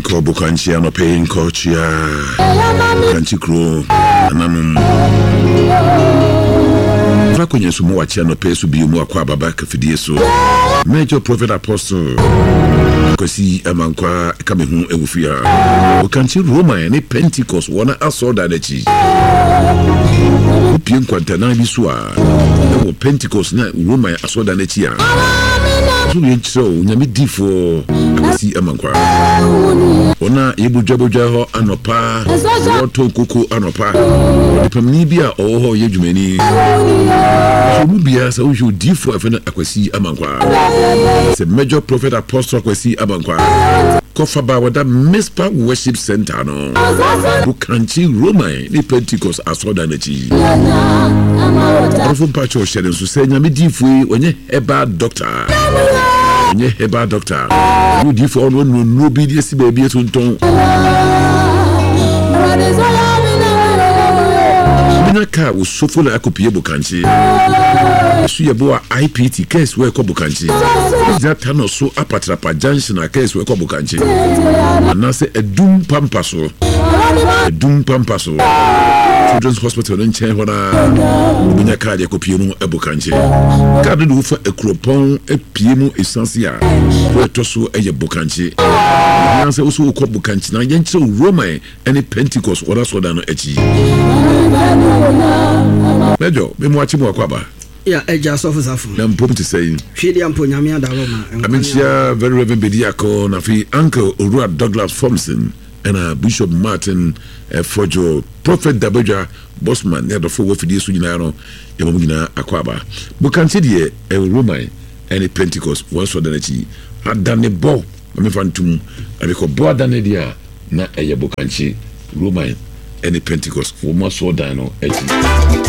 Ko Bukanchi no paying coachia Kanchi Kro Ananum Vakonya sumo wachi no pay su bi mu akwa baba kafidie so Major Prophet Apostle Kosi amankwa kamehu ewufia Bukanchi Roma ne Pentecost wona asoda na chi Opien kwantana bi so a wo Pentecost na Roma asoda na chi a so yencho nyame difo Kosi amankwa Ona yebujabujwa ho anopa woto koko anopa dipamni bia oho yedwumani so mu bia sa wo difo afena akwasi amankwa se Major Prophet Apostle akwasi amankwa kofa ba wada Mispa Worship Center no Bukanchi Roma ni Pentecost asoda na chi arufo pacho shere so se nyame difo onye heba doctor onye heba doctor you difo no bi di si baby tonton Minaka usofula akopie Bukanchi su yebo IPT case we ko Bukanchi that no so apatrapa junction case we ko Bukanchi anase edum pampaso Children's Hospital in Chehona Minaka de kopie mu Bukanchi kadu do fa ekropon epie mu essentia we to so eye Bukanchi anase uso ko Bukanchi na yenche Roma any Pentecost ora so da no echi Mejo, me mwachi mu akwaba. Yeah, eja sofusafu. Na mpom to say. Hwede ampo nyame adaloma. Amensia very reverend Bediako na fi Uncle Urua Douglas Thompson and Bishop Martin Fojo Prophet Dabeja Bosman ne dofo wo fidie su nyina no ye mo nyina akwaba. Bukanchi de Roma any Pentecost one so danachi adane bo me fantum abiko bo adane dia na eye Bukanchi Roma any Pentecost wo mo so dan no echi